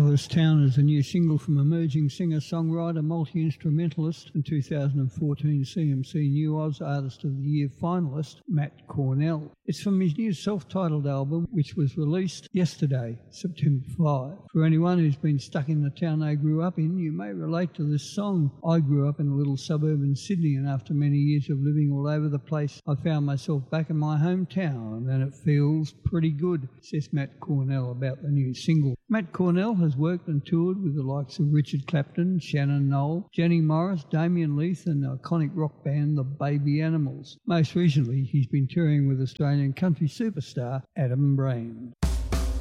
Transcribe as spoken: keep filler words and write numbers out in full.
Marvellous Town is a new single from emerging singer-songwriter, multi-instrumentalist and two thousand fourteen C M C New Oz Artist of the Year finalist, Matt Cornell. It's from his new self-titled album, which was released yesterday, September fifth. For anyone who's been stuck in the town they grew up in, you may relate to this song. I grew up in a little suburb in Sydney, and after many years of living all over the place, I found myself back in my hometown, and it feels pretty good, says Matt Cornell about the new single. Matt Cornell has worked and toured with the likes of Richard Clapton, Shannon Noll, Jenny Morris, Damien Leith and the iconic rock band The Baby Animals. Most recently, he's been touring with Australian country superstar Adam Brand.